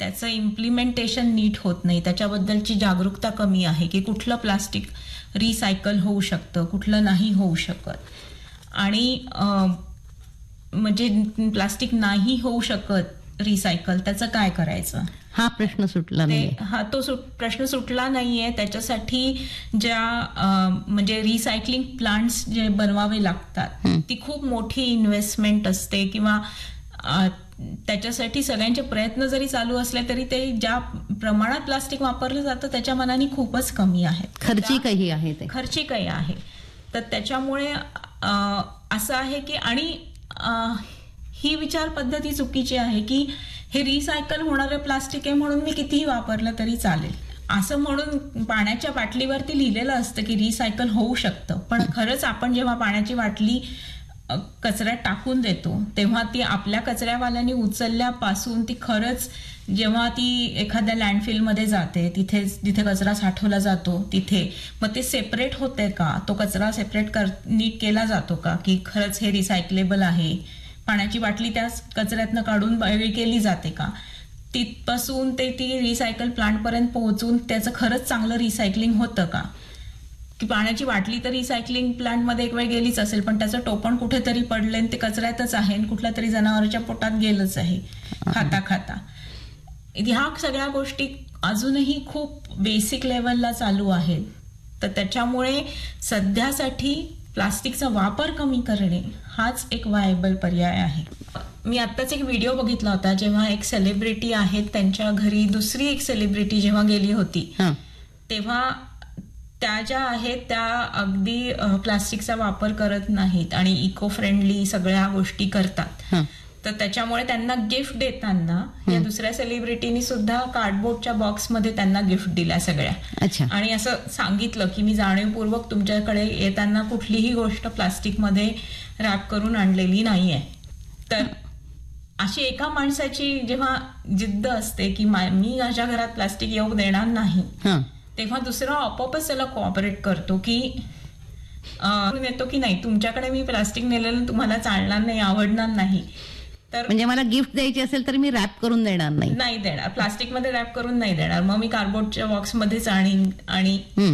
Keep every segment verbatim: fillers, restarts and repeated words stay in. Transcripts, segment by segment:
त्याचं इम्प्लिमेंटेशन नीट होत नाही, त्याच्याबद्दलची जागरूकता कमी आहे की कुठलं प्लास्टिक रिसायकल होऊ शकतं, कुठलं नाही होऊ शकत. आणि म्हणजे प्लास्टिक नाही होऊ शकत रिसायकल, त्याचं काय करायचं हा प्रश्न सुटला नाही. हा तो सुट प्रश्न सुटला नाहीये. त्याच्यासाठी ज्या म्हणजे रिसायकलिंग प्लांट्स जे बनवावे लागतात ती खूप मोठी इन्व्हेस्टमेंट असते, किंवा त्याच्यासाठी सगळ्यांचे प्रयत्न जरी चालू असले तरी ते ज्या प्रमाणात प्लास्टिक वापरलं जातं त्याच्या मानाने खूपच कमी आहे. खर्चिकही आहे ते खर्चिकही आहे. तर त्याच्यामुळे असं आहे की, आणि ही विचार पद्धती चुकीची आहे की हे रिसायकल होणारं प्लास्टिक आहे म्हणून मी कितीही वापरलं तरी चालेल, असं म्हणून पाण्याच्या बाटलीवरती लिहिलेलं असतं की रिसायकल होऊ शकतं. पण खरंच आपण जेव्हा पाण्याची बाटली कचऱ्यात टाकून देतो तेव्हा ती आपल्या कचऱ्यावाल्यांनी उचलल्यापासून ती खरंच जेव्हा ती एखाद्या लँडफिलमध्ये जाते, तिथे जिथे कचरा साठवला जातो तिथे मग ते सेपरेट होते का, तो कचरा सेपरेट कर नीट केला जातो का, की खरंच हे रिसायकलेबल आहे, पाण्याची बाटली त्या कचऱ्यातनं काढून वेगळी केली जाते का, तिथपासून ते ती रिसायकल प्लांट पर्यंत पोहोचून त्याचं खरंच चांगलं रिसायकलिंग होतं का, की पाण्याची बाटली तर रिसायकलिंग प्लांट मध्ये एक वेळ गेलीच असेल पण त्याचं टोपण कुठेतरी पडलं ते कचऱ्यातच आहे, कुठल्या तरी जनावरांच्या पोटात गेलंच आहे खाता खाता. ह्या सगळ्या गोष्टी अजूनही खूप बेसिक लेवलला चालू आहेत. तर त्याच्यामुळे सध्यासाठी प्लास्टिकचा वापर कमी करणे हाच एक वायबल पर्याय आहे. मी आत्ताच एक व्हिडिओ बघितला होता जेव्हा एक सेलिब्रिटी आहेत त्यांच्या घरी दुसरी एक सेलिब्रिटी जेव्हा गेली होती तेव्हा त्या ज्या आहेत त्या अगदी प्लास्टिकचा वापर करत नाहीत आणि इको फ्रेंडली सगळ्या गोष्टी करतात. तर त्याच्यामुळे त्यांना गिफ्ट देताना या दुसऱ्या सेलिब्रिटीनी सुद्धा कार्डबोर्डच्या बॉक्समध्ये त्यांना गिफ्ट दिल्या सगळ्या, आणि असं सांगितलं की मी जाणीवपूर्वक तुमच्याकडे येताना कुठलीही गोष्ट प्लास्टिकमध्ये रॅप करून आणलेली नाहीये. तर अशी एका माणसाची जेव्हा जिद्द असते की मी माझ्या घरात प्लास्टिक येऊ देणार नाही, तेव्हा दुसरा आपोआपच त्याला कोऑपरेट करतो की येतो की नाही तुमच्याकडे मी प्लास्टिक नेलेलं तुम्हाला चालणार नाही, आवडणार नाही, तर म्हणजे मला गिफ्ट द्यायची असेल तर मी रॅप करून देणार नाही नाही देणार प्लास्टिक मध्ये रॅप करून नाही देणार, मग मी कार्डबोर्डच्या बॉक्स मध्येच आणीन. आणि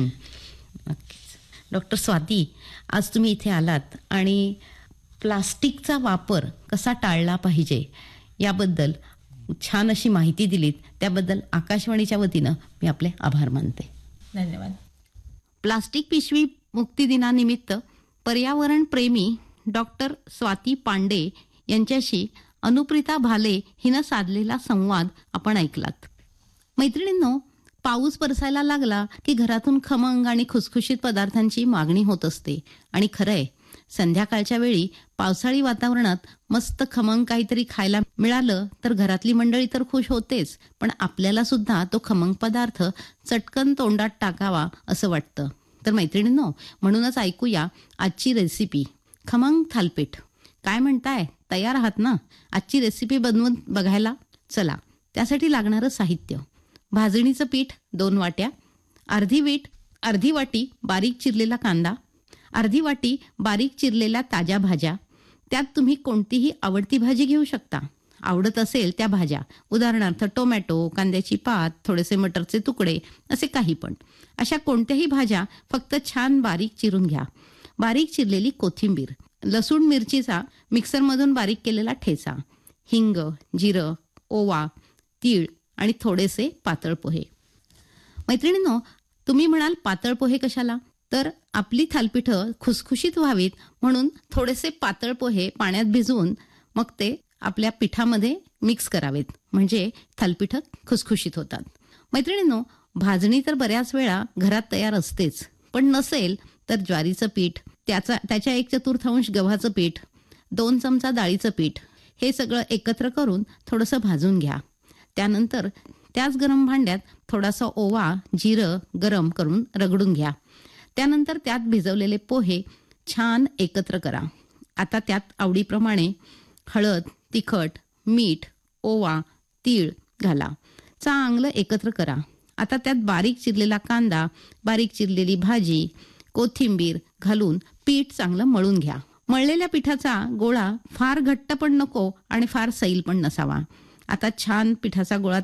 डॉक्टर स्वाती, आज तुम्ही इथे आलात आणि प्लास्टिकचा वापर कसा टाळला पाहिजे याबद्दल छान अशी माहिती दिलीत, त्याबद्दल आकाशवाणीच्या वतीनं मी आपले आभार मानते. धन्यवाद. प्लास्टिक पिशवी मुक्ती दिनानिमित्त पर्यावरण प्रेमी डॉक्टर स्वाती पांडे यांच्याशी अनुप्रिता भाले हिनं साधलेला संवाद आपण ऐकलात. मैत्रिणींनो, पाऊस बरसायला लागला की घरातून खमंग आणि खुसखुशीत पदार्थांची मागणी होत असते. आणि खरंय, संध्याकाळच्या वेळी पावसाळी वातावरणात मस्त खमंग काहीतरी खायला मिळालं तर घरातली मंडळी तर खुश होतेच, पण आपल्याला सुद्धा तो खमंग पदार्थ चटकन तोंडात टाकावा असं वाटतं. तर मैत्रिणींनो, म्हणूनच ऐकूया आजची रेसिपी खमंग थालपीठ. काय म्हणताय, तयार आहात ना आजची रेसिपी बनवून बघायला? चला, त्यासाठी लागणारं साहित्य: भाजणीचं पीठ दोन वाट्या, अर्धी वीट अर्धी वाटी बारीक चिरलेला कांदा, अर्धी वाटी बारीक चिरलेल्या ताज्या भाज्या. त्यात तुम्ही कोणतीही आवडती भाजी घेऊ शकता, आवडत असेल त्या भाज्या, उदाहरणार्थ टोमॅटो, कांद्याची पात, थोडेसे मटरचे तुकडे, असे काही पण. अशा कोणत्याही भाज्या फक्त छान बारीक चिरून घ्या. बारीक चिरलेली कोथिंबीर, लसूण मिरचीचा मिक्सरमधून बारीक केलेला ठेचा, हिंग, जिरं, ओवा, तीळ आणि थोडेसे पातळ पोहे. मैत्रिणींनो, तुम्ही म्हणाल पातळ पोहे कशाला? तर आपली थालपीठं खुसखुशीत व्हावीत म्हणून थोडेसे पातळ पोहे पाण्यात भिजवून मग ते आपल्या पिठामध्ये मिक्स करावेत, म्हणजे थालपीठं खुसखुशीत होतात. मैत्रिणींनो, भाजणी तर बऱ्याच वेळा घरात तयार असतेच, पण नसेल तर ज्वारीचं पीठ, त्याचा त्याच्या एक चतुर्थांश गव्हाचं पीठ, दोन चमचा डाळीचं पीठ, हे सगळं एकत्र करून थोडंसं भाजून घ्या. त्यानंतर त्याच गरम भांड्यात थोडासा ओवा, जिरं गरम करून रगडून घ्या. त्यानंतर त्यात भिजवलेले पोहे छान एकत्र करा. आता त्यात आवडीप्रमाणे हळद, तिखट, मीठ, ओवा, तीळ घाला. चांगलं एकत्र करा. आता त्यात बारीक चिरलेला कांदा, बारीक चिरलेली भाजी, कोथिंबीर घालून पीठ चांगलं मळून घ्या. मळलेल्या पिठाचा गोळा फार घट्ट पण नको आणि फार सैल पण नसावा. आता छान पिठाचा गोळा